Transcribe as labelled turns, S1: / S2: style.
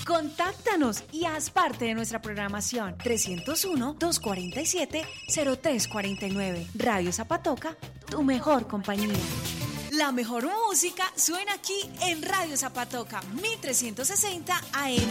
S1: Contáctanos y haz parte de nuestra programación. 301-247-0349. Radio Zapatoca, tu mejor compañía. La mejor música suena aquí en Radio Zapatoca, 1360 AM.